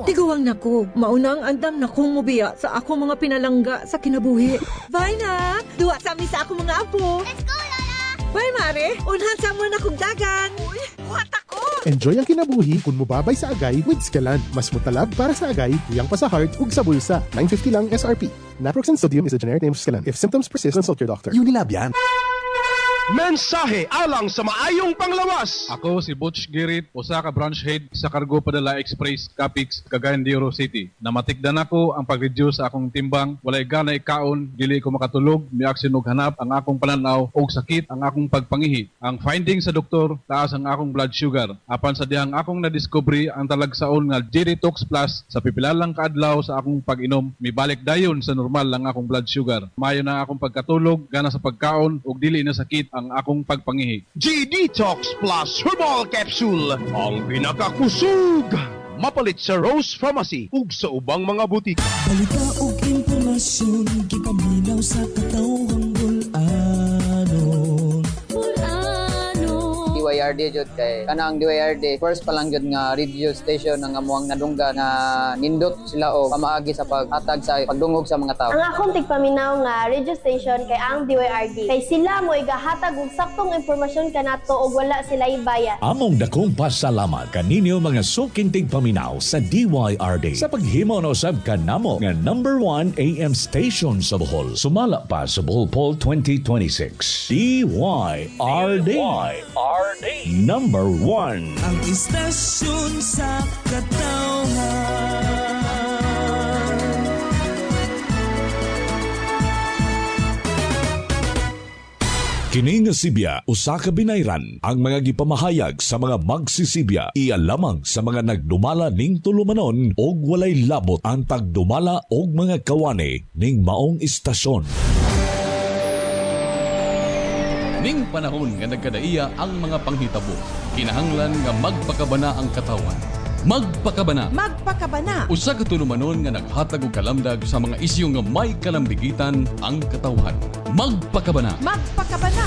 Tiguwang nako, maunang andam na kong mubiya sa ako mga pinalangga sa kinabuhi. Bye na! Duwa sa amin sa ako mga apo. Let's go, Lola! Bye, Mare! Unhan sa mo na kong dagan. Uy, buhat ako! Enjoy ang kinabuhi kung mubabay sa agay with Scalan. Mas mutalab para sa agay, tuyang pa sa heart, ug sa bulsa. 950 lang SRP. Naproxen sodium is a generic name of Scalan. If symptoms persist, consult your doctor. Unilab yan. Mensahe alang sa maayong panglawas. Ako si Butch Girit, usa ka branch head sa Cargo Padala Express, Capix, Cagayan de Oro City. Namatikdan ako ang pag-reduce sa akong timbang, walay ganay kaon, dili ko makatulog, miaksin og hanap ang akong pananaw og sakit ang akong pagpangihi. Ang finding sa doktor, taas ang akong blood sugar. Apan sa dihang akong nadiscovery ang talagsaon nga G-Detox Plus sa pipilalang kaadlaw sa akong pag-inom, mibalik dayon sa normal ang akong blood sugar. Mayo na akong pagkatulog, gana sa pagkaon ug dili na sakit ang akong pagpangihi. G-Detox Plus Herbal Capsule, ang pinakakusog. Mapalit sa Rose Pharmacy ug sa ubang mga butik. Balita ug impormasyon, gipaminaw sa katawang bulanon. DYRD jud kay kanang DYRD first pa lang jud nga radio station nga amuang nadungga nga nindot sila og pamaagi sa paghatag sa pagdungog sa mga tao. Ang akong tigpaminaw nga radio station kay ang DYRD kay sila mo igahatag og saktong impormasyon kanato og wala sila ibayad. Among dakong pasalamat kaninyo mga suking tigpaminaw sa DYRD sa paghimo na usab kanamo nga number 1 AM station sa Bohol. Sumala pa sa Bohol Poll 2026. DYRD. Number 1. Ang istasyon sa katawhan. Kini nga Sibya, usa ka binayran ang mga gipamahayag sa mga magsisibya iya lamang sa mga nagdumala ning tulumanon og walay labot ang pagdumala og mga kawani ning maong istasyon. Ning panahon nga nagkadaiya ang mga panghitabo, kinahanglan nga magpakabana ang katawan. Magpakabana. Magpakabana. Usa ka tulumanon nga naghatag og kalamdag sa mga isyu nga may kalambigitan ang katawhan. Magpakabana. Magpakabana.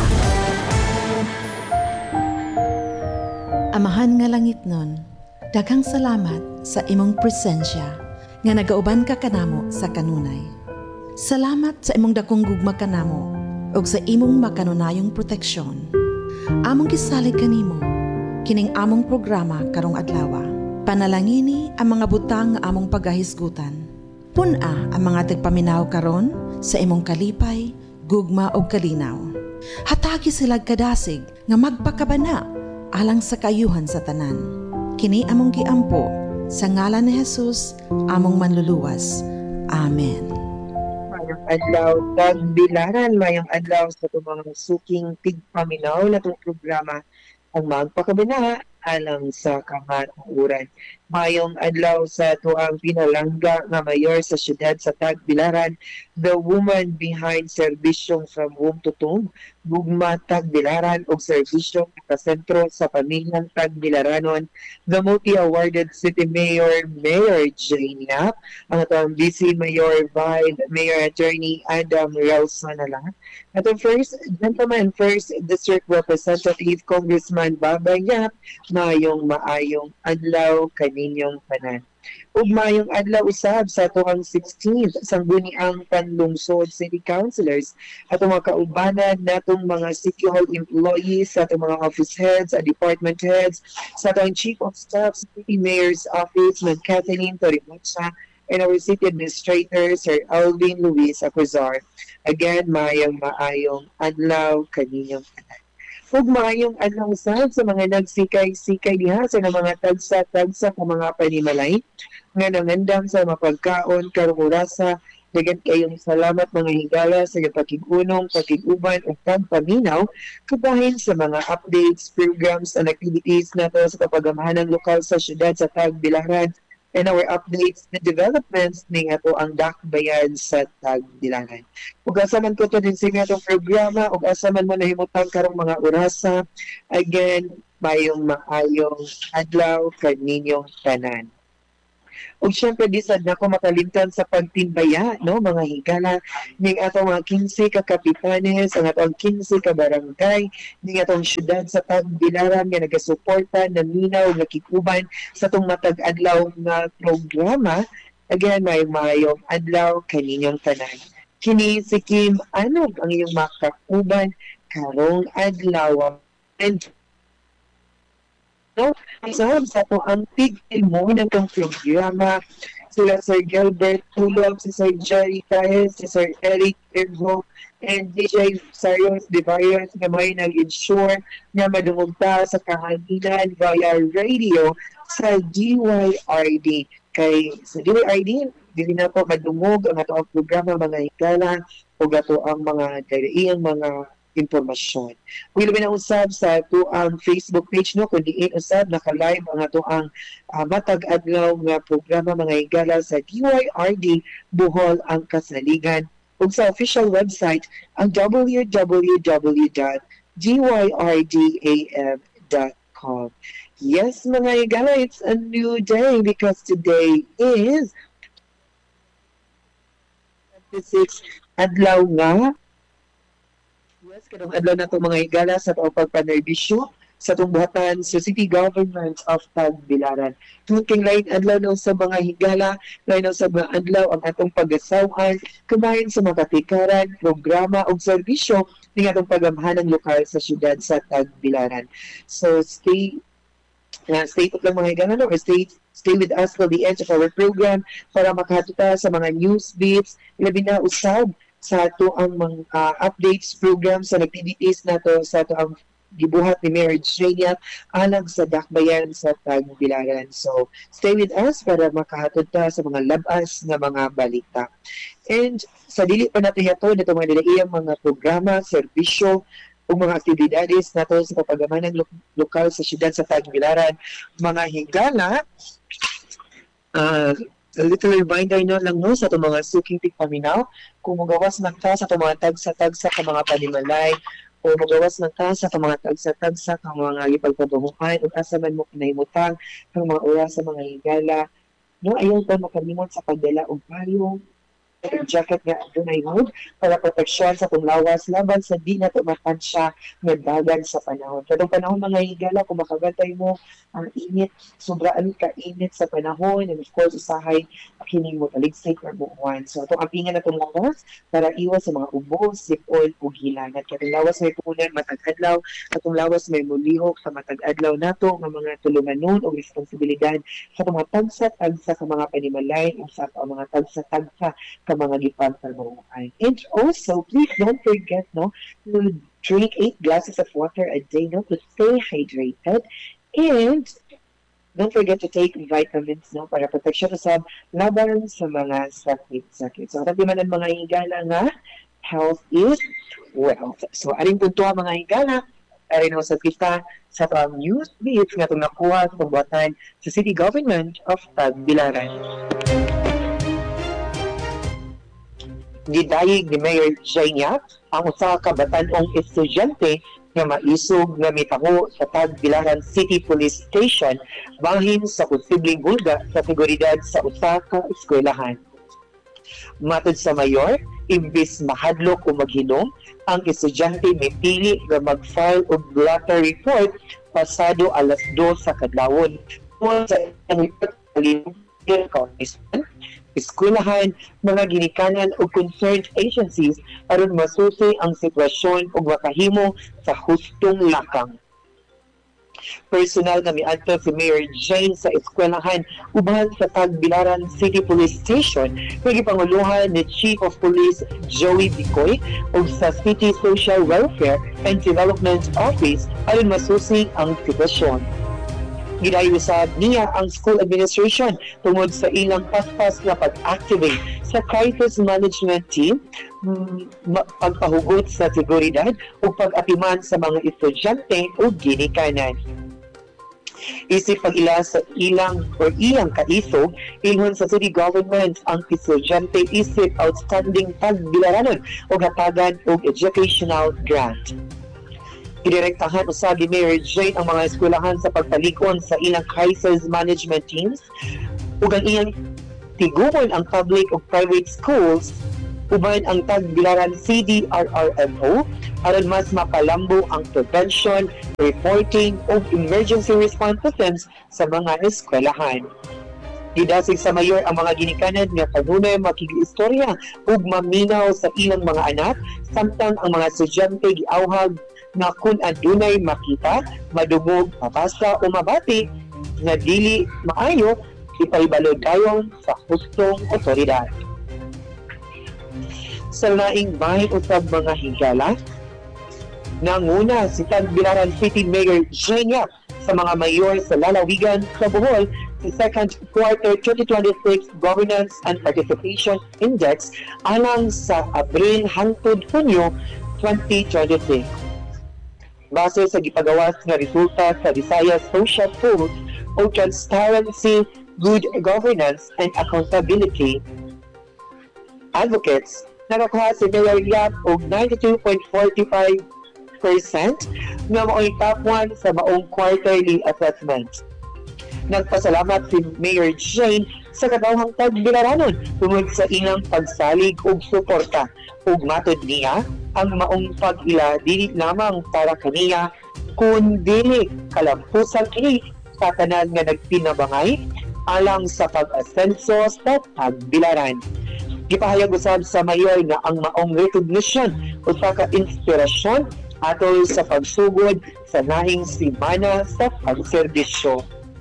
Amahan nga langit nun, daghang salamat sa imong presensya nga nagauban ka kanamo sa kanunay. Salamat sa imong dakong gugma kanamo ug sa imong makanunayong proteksyon. Among gisalig kanimo kining among programa karong adlaw. Panalangini ang mga butang nga among pagahisgutan. Puna ang mga tigpaminaw karon sa imong kalipay, gugma ug kalinaw. Hatagi sila kadasig nga magpakabana alang sa kayuhan sa tanan. Kini among giampo sa ngalan ni Jesus, among manluluwas. Amen. Mayong adlaw tagbilaran, mayong adlaw sa mga suking tigpaminaw na itong programa ang magpakabana alang sa kamatuoran. Mayong adlaw sa tuang pinalangga nga mayor sa siyudad sa Tagbilaran, the woman behind serbisyong from womb to tomb, gugma Tagbilaran o serbisyong nakasentro sa pamilyang Tagbilaranon, the multi-awarded city mayor, Mayor Jane Yap, ang atong BC Mayor Vice Mayor Attorney Adam Rausanala, at ang first gentleman, first district representative Congressman Babay Yap, mayong maayong adlaw kaninyong tanan. Ug mayong adlaw usab sa tuang 16th sangguniang panlungsod city councilors at mga kaubanan natong mga city hall employees, sa atong mga office heads, department heads, sa atong chief of staff, city mayor's office, Ms. Kathleen Torimacha, and our city administrator, Sir Alvin Luis Acuzar. Again, mayong maayong adlaw kaninyong tanan. Ug maayong adlaw usab sa mga nagsikay-sikay diha sa mga tagsa-tagsa sa mga panimalay nga nangandam sa mapagkaon karong orasa. Dagan kayong salamat mga higala sa pagkigunong, pagkiguban ug pagpaminaw kabahin sa mga updates, programs and activities nato sa kapagamahanang lokal sa syudad sa Tagbilaran and our updates na developments ning ato ang dakbayan sa Tagbilaran. Ug asaman ko to din sa atong programa ug asaman mo nahimutang karong mga orasa, again mayong maayong adlaw kaninyong tanan. Ug syempre disad na ko makalimtan sa pagtimbaya, no, mga higala ning atong mga 15 ka kapitanes, ang atong 15 ka barangay, ning atong syudad sa Tagbilaran nga nagasuporta na minaw nga kikuban sa tong matag adlaw nga programa. Again, may mayong adlaw kaninyong tanan. Kini si Kim Anog ang iyong makakuban karong adlaw. And no, isahab sa ito ang tigil mo ng itong programa. Sila Sir Gilbert Tulog, si Sir Jerry Taez, si Sir Eric Ervo, and DJ Sarios Devias na may nag-ensure na madungog ta sa kahanginan via radio sa DYRD. Kay sa DYRD, dili na po madungog ang ato ang programa mga higala o ato ang mga daireiyang mga impormasyon. Will na usab sa ato ang Facebook page, no, kundi usab naka-live ang ato ang matag adlaw nga programa mga higala sa DYRD Bohol ang Kasaligan ug sa official website ang www.dyrdam.com. Yes, mga higala, it's a new day because today is 26 adlaw nga. Yes, kanong adlaw na itong mga higala sa itong pagpanerbisyo sa itong buhatan sa City Government of Tagbilaran. Tuking lain adlaw na sa mga higala, lain na sa mga adlaw ang atong pag-asawan, kumain sa mga katikaran, programa o serbisyo ng atong pagamhanang lokal sa syudad sa Tagbilaran. So stay put lang mga higala, no? Or stay with us till the end of our program para makahatuta sa mga news beats, ilabi na usab sa ato ang mga updates programs sa activities nato sa ato ang gibuhat ni Mayor Jania alang sa dakbayan sa Tagbilaran. So, stay with us para makahatod ta sa mga labas na mga balita. And sa dili pa natin hatod itong mga dilaiyang mga programa, serbisyo, o mga aktibidades nato sa papagamanang lokal sa syudad sa Tagbilaran. Mga higala, a little reminder no lang no sa itong mga suking tigpaminaw, kung magawas ng ta sa itong mga tagsa-tagsa ka mga panimalay, o magawas ng ta sa mga tagsa-tagsa ka mga ipagpabuhuan, o asa man mo kinahimutang ang mga oras sa mga higala. No, ayaw pa makalimot sa pagdala o payong jacket nga dunay hood para proteksyon sa itong lawas laban sa di na tumatansya nga dagan sa panahon. Kadong panahon mga higala, kung makagantay mo ang init, sobraan ka-init sa panahon, and of course, usahay kining mo taligsik or buuan. So, itong apingan na itong lawas para iwas sa mga ubo, sipol, o gilanat. Katong lawas may punan, matag-adlaw, katong lawas may mulihok sa matag-adlaw nato ng mga tulumanon o responsibilidad sa mga tagsa-tagsa sa mga panimalay o sa mga tagsa-tagsa mga gipagpabuhuan. And also, please don't forget no to drink 8 glasses of water a day no to stay hydrated, and don't forget to take vitamins no para proteksyon sa laban sa mga sakit. So, tabi man ang mga higala nga health is wealth. So, aring punto mga higala, aring sa kita sa pang news beats nga itong nakuha sa pagbuhatan sa City Government of Tagbilaran. Gidayig ni Mayor Jania ang usa ka batanong estudyante nga maisog nga mitaho sa Tagbilaran City Police Station bahin sa posibleng hulga sa seguridad sa usa ka eskwelahan. Matod sa mayor, imbis mahadlok o maghinom, ang estudyante may pili nga mag-file og blatter report pasado alas 2 sa kadlawon. Sa eskwelahan, mga ginikanan o concerned agencies aron masusi ang sitwasyon o makahimo sa hustong lakang. Personal na miadto si Mayor Jane sa eskwelahan uban sa Tagbilaran City Police Station, nagipanguluhan ni Chief of Police Joey Bicoy o sa City Social Welfare and Development Office aron masusi ang sitwasyon. Gidayusab niya ang school administration tungod sa ilang paspas na pag-activate sa crisis management team, pagpahugot sa seguridad o pag-atiman sa mga estudyante o ginikanan. Isip pag-ila sa iyang kaisog, ilhon sa City Government ang estudyante isip outstanding Tagbilaranon o hatagan o educational grant. Idirektahan usab ni Mayor Jane ang mga eskwelahan sa pagtalikon sa ilang crisis management teams ug ang iyang tigugon ang public ug private schools uban ang tagbilaran CDRRMO aron mas mapalambo ang prevention, reporting ug emergency response systems sa mga eskwelahan. Gidasig sa mayor ang mga ginikanan nga kanunay makigistorya ug maminaw sa ilang mga anak samtang ang mga estudyante giawhag nga kung adunay makita, madungog, mabasa o mabati nga dili maayo ipaibalod dayon sa hustong otoridad. Sa laing bahin usab mga higala, nanguna si Tagbilaran City Mayor Jane Yap sa mga mayor sa lalawigan sa Bohol sa second quarter 2026 Governance and Participation Index alang sa Abril hangtod Hunyo 2026. Base sa gipagawas nga resulta sa Visayas Social Tools o Transparency, Good Governance and Accountability Advocates, nakakuha si Mayor Yap og 92.45% nga mao'y top 1 sa maong quarterly assessment. Nagpasalamat si Mayor Jane sa katawhang tagbilaranon tungod sa ilang pagsalig ug suporta ug matod niya ang maong pag-ila dili lamang para kaniya kundi kalampusan kini sa tanan nga nagpinabangay alang sa pag-asenso sa tagbilaran. Gipahayag usab sa mayor nga ang maong recognition usa ka inspirasyon atol sa pagsugod sa nahing simana sa pagserbisyo.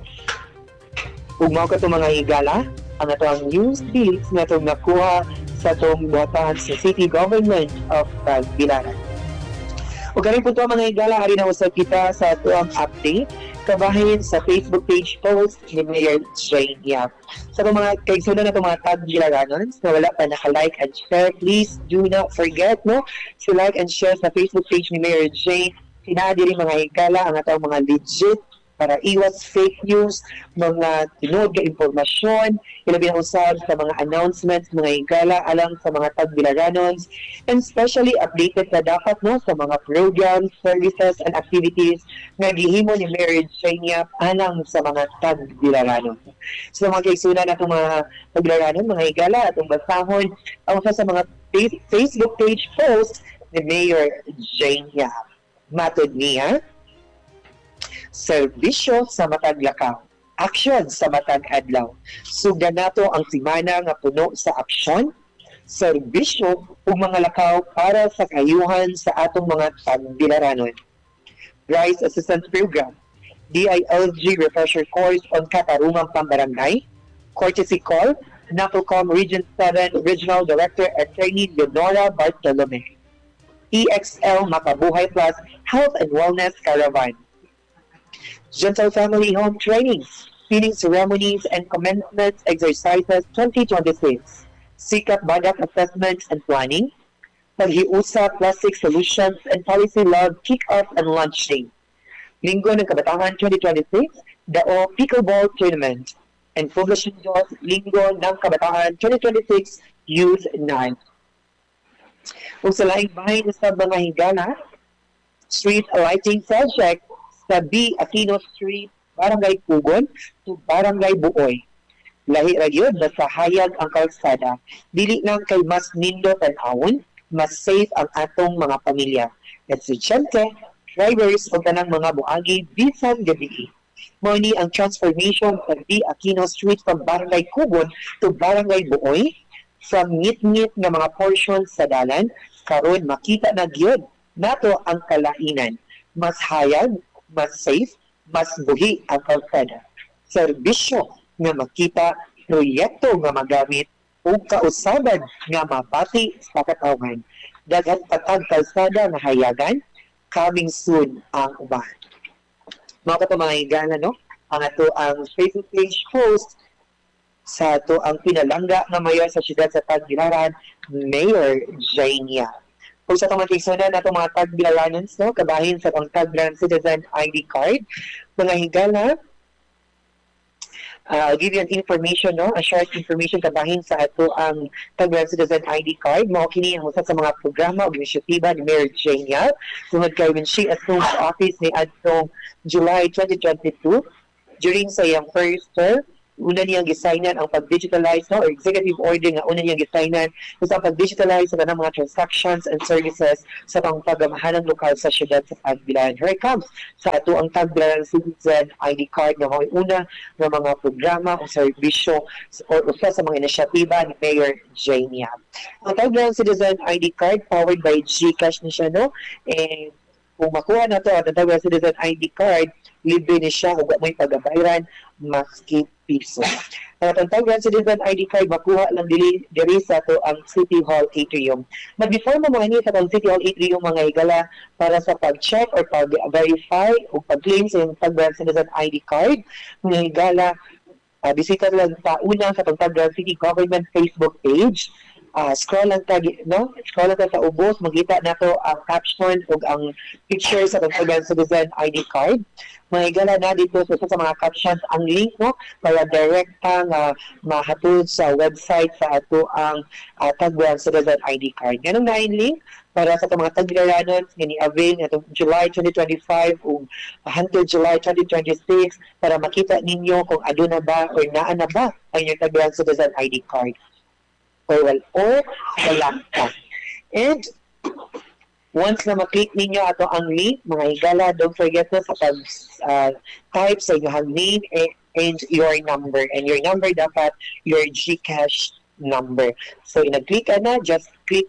Ug mao kato mga higala, ang atong news deals nga itong nakuha sa itong buhatahan sa City Government of Tagbilaran. Ug kaning punto mga higala, ari na usab kita sa atong update kabahin sa Facebook page post ni Mayor Jane Yap. Sa mga kaigsunan na itong mga Tagbilaranon na wala pa naka-like and share, please do not forget to like and share sa Facebook page ni Mayor Jane. Sinadiri mga higala ang atong mga legit para iwas fake news, mga tinuod ka impormasyon, ilabi na usab sa mga announcements, mga higala alang sa mga Tagbilaranons, and especially updated na dapat sa mga programs, services, and activities nga gihimo ni Mayor Jane Yap alang sa mga Tagbilaranon. So mga kaigsunan na itong mga Tagbilaranon, mga higala, atong basahon ang sa mga Facebook page post ni Mayor Jane Yap. Matod niya, serbisyo sa matag lakaw, aksyon sa matag adlaw. Sugdan nato ang simana nga puno sa aksyon, serbisyo ug mga lakaw para sa kayuhan sa atong mga Tagbilaranon. Rice Assistance Program, DILG Refresher Course on Katarungang Pambarangay, courtesy call, NAPOLCOM Region 7 Regional Director Attorney Leonora Bartolome. EXL Makabuhay Plus Health and Wellness Caravan. Gentle Family Home Trainings, Feeding Ceremonies and Commencement Exercises 2026, Sikap Badak Assessments and Planning, Paghiusa Plastic Solutions and Policy Lab Kick-Off and Launching, Linggo ng Kabataan 2026, Dao Pickleball Tournament, and Publishing Diyos, Linggo ng Kabataan 2026 Youth Night. Kung sa laing bahay sa mga higala, street lighting project sa B. Aquino Street, Barangay Pugon to Barangay Buoy. Lahi ra gyud basta hayag ang kalsada. Dili lang kay mas nindo tan-awon, mas safe ang atong mga pamilya. Estudyante, drivers o tanang mga buagi bisan gabi. Mao ni ang transformation sa B. Aquino Street from Barangay Pugon to Barangay Buoy from ngit-ngit nga mga portions sa dalan karon makita na gyud nato ang kalainan. Mas hayag, mas safe, mas buhi ang kalsada. Serbisyo nga makita, proyekto nga magamit, o kausaban nga mabati sa katawhan. Daghan patag kalsada nga hayagan, coming soon ang uban. Mga kato mga higala, ang ato ang Facebook page post sa ato ang pinalangga nga mayor sa siyudad sa Tagbilaran, Mayor Jane Yap. Kung sa itong matigsunan na itong mga Tagbilaranons, kabahin sa itong Tagbilaran Citizen ID card, mga higala, I'll give you an information, a short information kabahin sa ito ang Tagbilaran Citizen ID card. Mao kini ang usa sa mga programa o inisyatiba ni Mayor Jane Yap tungod kay when she assumed office ni adtong July 2022 during sa iyang first term. una niyang gisignan ang pag-digitalize no, or executive order nga una niyang gisignan sa pag-digitalize sa kanang mga transactions and services sa pagpagamahalang lokal sa syudad sa Tagbilaran. Here it comes sa ato ang Tagbilaran Citizen ID card nga mga una ng mga programa o serbisyo o usa sa mga inisyatiba ni Mayor Jamie Yap. Ang Tagbilaran Citizen ID card powered by GCash na siya no, and kung makuha na to ang Tagbilaran Citizen ID card, libre ni siya kung may pagabayaran maski piso. At ang Tagbilaran Citizen ID card makuha lang diri sa to ang City Hall Atrium. But before mo mga sa ang City Hall Atrium mga higala para sa pag-check or pag-verify o pag-claim sa yung Tagbilaran Citizen ID card, mga higala bisita lang sa una sa Tagbilaran City Government Facebook page. Scroll lang ta no, scroll lang ta sa ubos, makita nato ang caption ug ang picture sa Tagbilaran Citizen ID card. Mahigala na dito sa mga captions ang link no para direkta nga mahatod sa website sa ato ang Tagbilaran Citizen ID card. Ganun na yung link para sa mga Tagbilaranon nga ni-avail nga July 2025 ug hangtod July 2026 para makita ninyo kung aduna ba or naa na ba ang inyong Tagbilaran Citizen ID card. Or wala pa. And once na maklik ninyo ato ang link, mga higala, don't forget na sa pag-type sa inyong name and your number. And your number dapat your GCash number. So, inag-click ka na, just click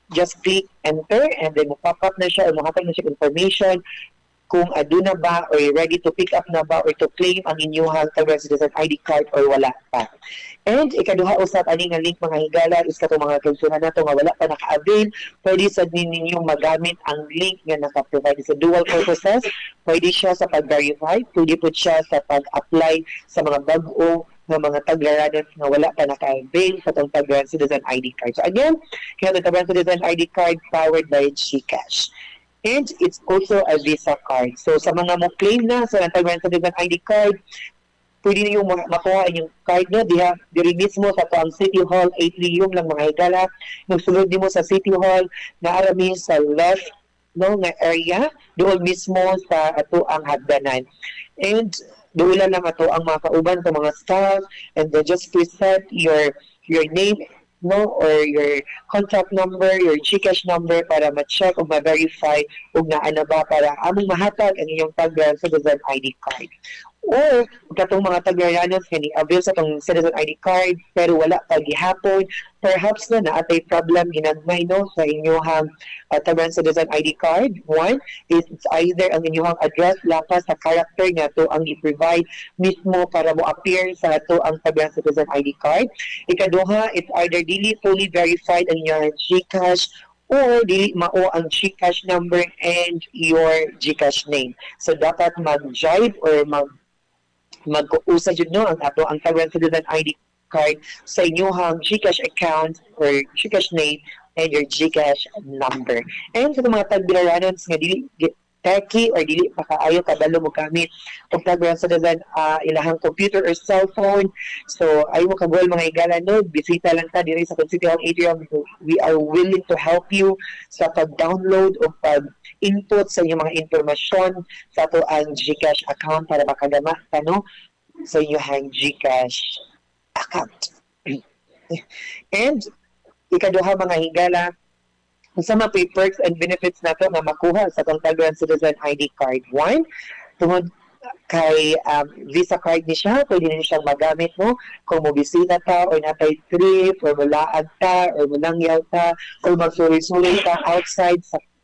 enter and then pop up na siya o makatag na siya information kung aduna ba or ready to pick up na ba or to claim ang inyong Tagbilaran Citizen ID card or wala pa. And ikaduha usap ani nga link mga higala is katong mga konsuna nato nga wala pa naka-avail, pwede sad ninyong magamit ang link nga naka-provide sa dual purposes. Pwede siya sa pag-verify, pwede po siya sa pag-apply sa mga bag-o ng mga Taglaranon nga wala pa naka-avail sa itong Tagbilaran Citizen ID card. So again, kaya itong Tagbilaran Citizen ID card powered by GCash. And it's also a Visa card. So sa mga mo claim na sa Tagbilaran Citizen ID card, pwede niyo makuha yung card nyo diri mismo sa ang City Hall Atrium lang mga higala. Nung sulod mo sa City Hall, naarami sa left no nga area, doon mismo sa ato ang hagdanan. And doon lang ato ang mga kauban sa mga staff, and then just present your name no or your contact number, your GCash number para ma-check o ma-verify ug naa na ba para among mahatag ang inyong Tagbilaran Citizen ID card. Or katong mga Taglaranos nga ni-avail sa itong Citizen ID card pero wala pa gihapon, perhaps na naatay problem ginagmay no sa inyong Tagbilaran Citizen ID card. One is it's either ang inyong address lapas sa character nga to ang i-provide mismo para mo appear sa to ang Tagbilaran Citizen ID card. Ikaduha, it's either dili fully verified ang inyong GCash or dili mao ang GCash number and your GCash name. So dapat mag-jive or mag-usa jud no ang ato ang Tagbilaran Citizen ID card sa inyong GCash account or GCash name and your GCash number. And sa mga Tagbilaranons nga dili techy or dili pa kaayo kadalo mo gamit og Tagbilaran Citizen ilahang computer or cellphone, so ayo mo kagol mga higala no, bisita lang ta diri sa City Hall Atrium. We are willing to help you sa pag-download o pag-input sa inyong mga impormasyon sa ato ang GCash account para makagama ka no sa inyong GCash account. And ikaduha mga higala, sa mga perks and benefits nato nga makuha sa itong Tagbilaran Citizen ID card. One, tungod kay Visa card ni siya, pwede na siyang magamit no kung mobisita ta or natay trip or mulaan ta or mulangyaw ta or magsuri-suri ta outside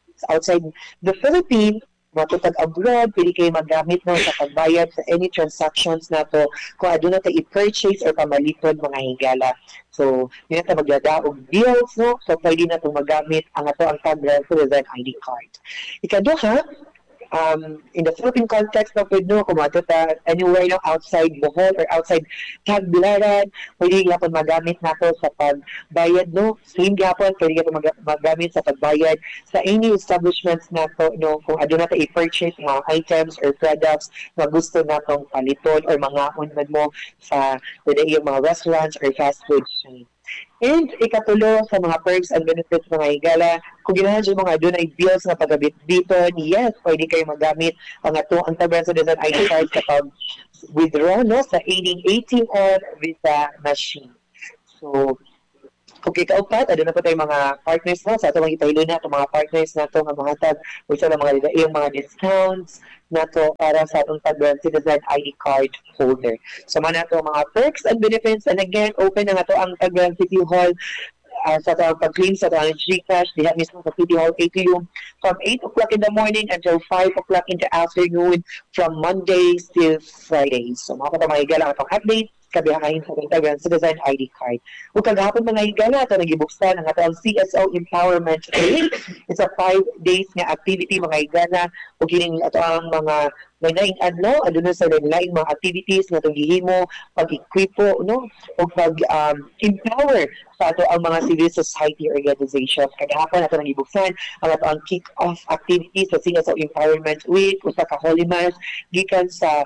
the Philippines, matutag abroad, pwede kayo magamit no sa pagbayad sa any transactions nato kung aduna ta i-purchase or pamaliton mga higala. So, yun na magdadaog deals, no? So, pwede na itong magamit ang ato ang Tagbilaran Citizen ID card. Ikaduha, in the Philippine context na pwede no, kung matuta anywhere no, outside Bohol or outside Tagbilaran, pwede yapon magamit nato sa pagbayad, no? Same yapon, pwede yapon magamit sa pagbayad sa any establishments nato, no? Kung aduna ta i-purchase mga items or products na gusto natong paliton or mga unman mo sa pwede yung mga restaurants or fast food chain. And ikatulo sa mga perks and benefits mga higala, kung ginahan dyan mga doon ay bills na pagabit-biton, yes, pwede kayo magamit ang Tagbilaran Citizen ID card kapag withdraw no, sa aiding ATM Visa machine. So, okay, kaupat, ano na po tayong mga partners na sa ito mga ipahilo na itong mga partners na ito nga mga hatag o sa mga discounts na ito para sa itong Tagbilaran Citizen ID card holder. So, man na ito mga perks and benefits, and again, open na ito ang Tagbilaran City Hall sa ito pag-claim sa ito ang GCash, diha mismo sa City Hall Atrium from 8 o'clock in the morning until 5 o'clock in the afternoon from Mondays till Fridays. So, mga mga higala itong update kabiyahin sa Tagbilaran Citizen ID card. Ug kagahapon mga higala ito nagibuksan ang atong CSO Empowerment Week. It's a 5 days nga activity mga higala ug kining ato ang mga lain adlaw aduna sa lain mga activities nga itong gihimo pag-equipo no ug pag-empower sa ato ang mga civil society organizations. Kagahapon ato nagibuksan ang ato ang kick-off activity sa CSO Empowerment Week usa ka Holy Mass gikan sa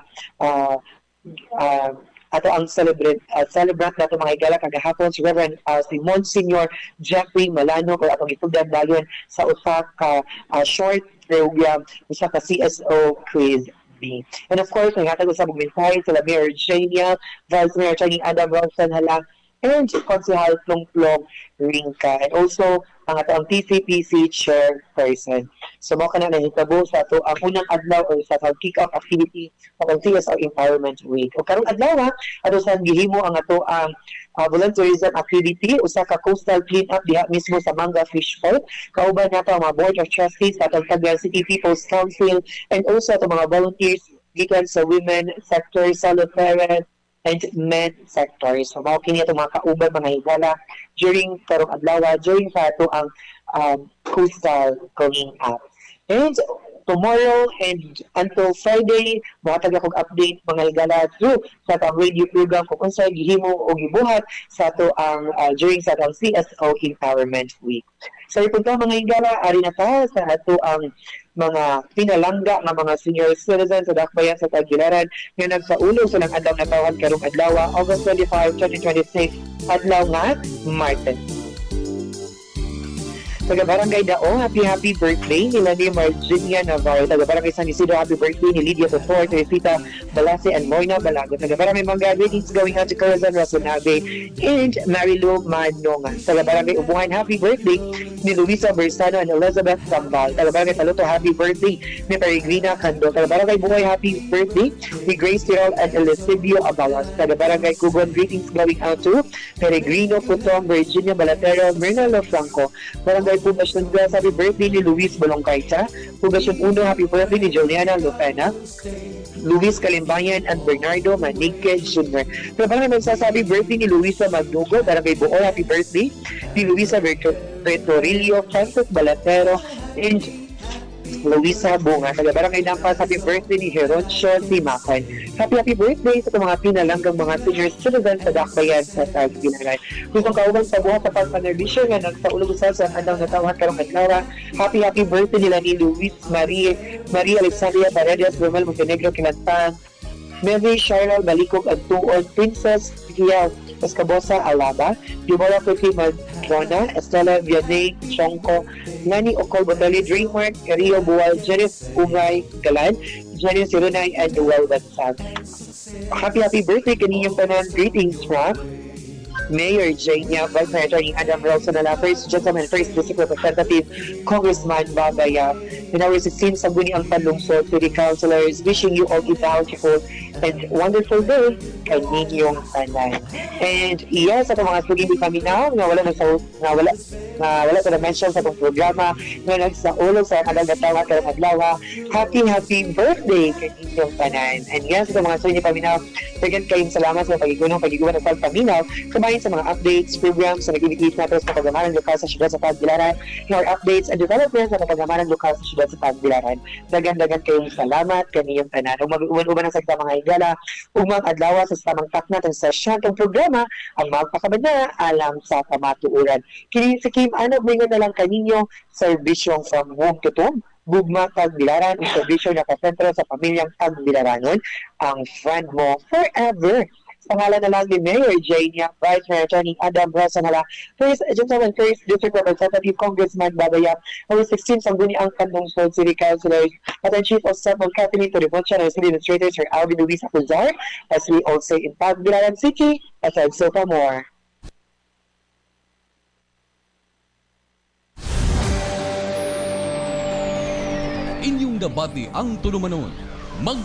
ato ang celebrant nato mga higala kagahapon si Reverend si Monsignor Jeffrey Malano kung atong itugdan dayon sa usa ka short program usa ka CSO quiz B. And of course, naghatag sa bumentay sila Mayor Eugenia, Vice Mayor Channing Adam Ronson Halang, and Consihal Plong Ringka, and also ang ato ang TCPC chairperson. So mo kana nahitabo sa ato ang unang adlaw o sa kick-off activity sa CSO Empowerment Week. O karong adlaw ato sa gihimo ang ato ang volunteerism activity usa ka coastal cleanup diha mismo sa Manga Fish Port. Kauban nato ang mga board of trustees sa Tagbilaran City People's Council and also ato mga volunteers gikan sa women sector, solo parent, and men sectors. So, mao kini itong mga kauban mga higala during karong adlaw, during sa ito ang coastal cleaning up. And tomorrow and until Friday, mahatag akong update mga higala through sa itong radio program kung unsay gihimo o gibuhat sa ito ang during sa itong CSO Empowerment Week. So, ipunta mga higala, ari na ta sa ito ang mga pinalangga ng mga senior citizens sa dakbayan sa Tagbilaran nga nagsaulong silang adlaw na tawhan karong adlaw August 25, 2026 adlaw nga Martes. Taga-Barangay Dao, happy birthday nila ni Marginia Navarro. Taga-Barangay San Isidro, happy birthday ni Lydia Totor, Teresita Balase, and Moina Balago. Taga-Barangay Mangga, greetings going out to Corazon Rasonabe and Marilu Manonga. Taga-Barangay Ubuhan, happy birthday ni Luisa Bersano and Elizabeth Sambal. Taga-Barangay Taluto, happy birthday ni Peregrina Cando. Taga-Barangay Buhay, happy birthday ni Grace Tirol and Elisibio Abalas. Taga-Barangay Cugon, greetings going out to Peregrino Putong, Virginia Balatero, Myrna Lofranco. Barangay Poblacion 2, happy birthday ni Luis Bolongkaita. Poblacion 1, happy birthday ni Juliana Lupena, Luis Kalimbayan, and Bernardo Manique Jr. Pero parang nagsasabi birthday ni Luisa Magdugo, Barangay Buo, happy birthday ni Luisa Bertorillo, Francis Balatero, and Luisa Bunga. Taga-Barangay Dampas, happy birthday ni Heroncio Simakan. Happy birthday sa mga pinalanggang mga senior citizens sa dakbayan sa Tagbilaran. Kung kauban sa buhat sa pagpanerbisyo nga nagsaulog sa andang natawhan karong adlaw, happy birthday nila ni Luis Marie Alexandria Paredes, Romel Montenegro Kilantang, Mary Charlotte Balikog Antuon, Princess Gia Escabosa Alaba, Dimora Puti Madrona, Estela Vianney Chongko, Nani Ocol Botali, Dreammark, Rio Buwal, Janice Ungay Galan, Janice Irunay, and Noel Bansag. Happy birthday kaninyong tanan. Greetings from Mayor Eugenia, Vice Mayor Channing Adam Ronson Halang, First Gentleman, First District Representative, Congressman Babaya, and our 16 Sabuni ang Panlungsod, City Councilors, wishing you all a bountiful and wonderful day kaninyong tanan. And yes, sa mga suging di kami na wala sa na-mention sa itong programa na nagsaulog sa kadagatawa karong adlaw, happy birthday kaninyong tanan. And yes, sa mga suging di kami na bigyan kayong salamat sa pagigunaw sa paminaw kumain sa mga updates, programs, sa activities natin sa pagamanan lokal sa siyudad sa Tagbilaran, your updates and developments sa pagamanan lokal sa siyudad sa Tagbilaran. Dagan kayong salamat kaniyong tanan. Uman sa mga higala, umang adlaw sa samang takna sa siyantong programa ang magpakabana alam sa kamatuuran. Kini si Kim Anog, mingon na lang kaninyo serbisyong from home to home. Gugma Tagbilaran, ang serbisyo na kasentro sa pamilyang Tagbilaranon, ang friend mo forever. Sa ngalan na lang ni Mayor Jania, Vice Mayor Attorney Adam Rosanala, First Gentleman, First District Representative Congressman Babayap, over 16 Sangguni ang Candongford City Councilors, at ang Chief of Staff of Cabinet to the Buncha ng City Administrator, Sir Alvin Luis Acuzar, as we all say in Tagbilaran City, as and so far more. Inyong debate ang tunumanon.